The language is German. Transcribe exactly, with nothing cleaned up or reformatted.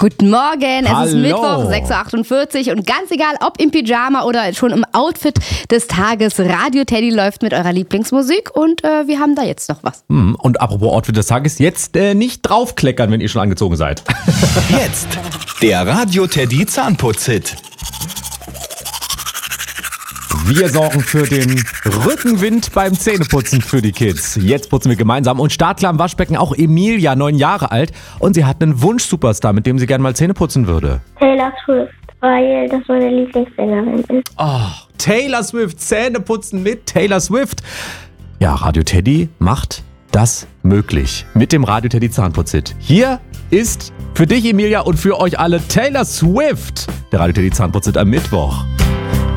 Guten Morgen, es Hallo. ist Mittwoch, sechs Uhr achtundvierzig und ganz egal, ob im Pyjama oder schon im Outfit des Tages, Radio Teddy läuft mit eurer Lieblingsmusik und äh, wir haben da jetzt noch was. Hm, Und apropos Outfit des Tages, jetzt äh, nicht draufkleckern, wenn ihr schon angezogen seid. Jetzt der Radio Teddy Zahnputz-Hit. Wir sorgen für den Rückenwind beim Zähneputzen für die Kids. Jetzt putzen wir gemeinsam und startklar im Waschbecken auch Emilia, neun Jahre alt. Und sie hat einen Wunsch-Superstar, mit dem sie gerne mal Zähne putzen würde. Taylor Swift, weil das meine Lieblingssängerin ist. Oh, Taylor Swift, Zähne putzen mit Taylor Swift. Ja, Radio Teddy macht das möglich mit dem Radio Teddy Zahnputz-Hit. Hier ist für dich, Emilia, und für euch alle Taylor Swift, der Radio Teddy Zahnputz-Hit am Mittwoch.